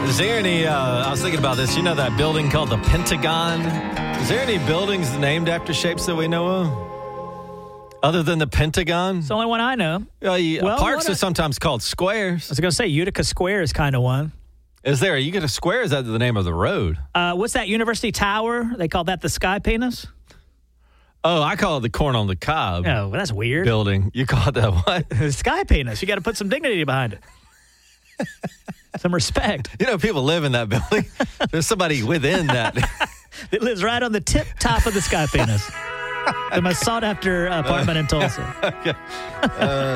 Is there any, I was thinking about this, you know that building called the Pentagon? Is there any buildings named after shapes that we know of? Other than the Pentagon? It's the only one I know. Parks are sometimes called squares. I was going to say Utica Square is kind of one. Is there a Utica Square? Is that the name of the road? What's that University Tower? They call that the Sky Penis? Oh, I call it the Corn on the Cob. Oh, well, that's weird. Building. You call it that what? Sky Penis. You got to put some dignity behind it. Some respect. You know, people live in that building. There's somebody within that. It lives right on the tip top of the Sky Penis. The most sought after apartment in Tulsa. Okay.